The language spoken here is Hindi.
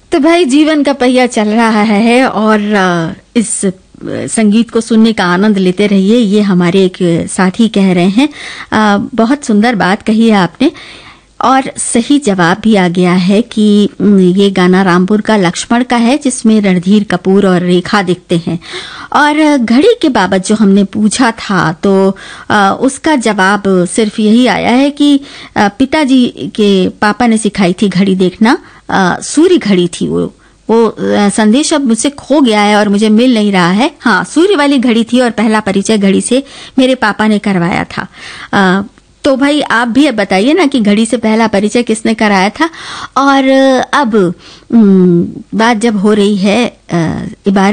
तो भाई जीवन का पहिया चल रहा है और इस संगीत को सुनने का आनंद लेते रहिए, ये हमारे एक साथी कह रहे हैं। बहुत सुंदर बात कही है आपने और सही जवाब भी आ गया है कि ये गाना रामपुर का लक्ष्मण का है, जिसमें रणधीर कपूर और रेखा दिखते हैं। और घड़ी के बाबत जो हमने पूछा था तो उसका जवाब सिर्फ यही आया है कि पिताजी के पापा ने सिखाई थी घड़ी देखना। सूर्य घड़ी थी वो संदेश अब मुझसे खो गया है और मुझे मिल नहीं रहा है। हाँ, सूर्य वाली घड़ी थी और पहला परिचय घड़ी से मेरे पापा ने करवाया था। तो भाई आप भी अब बताइए ना कि घड़ी से पहला परिचय किसने कराया था। और अब बात जब हो रही है इबारत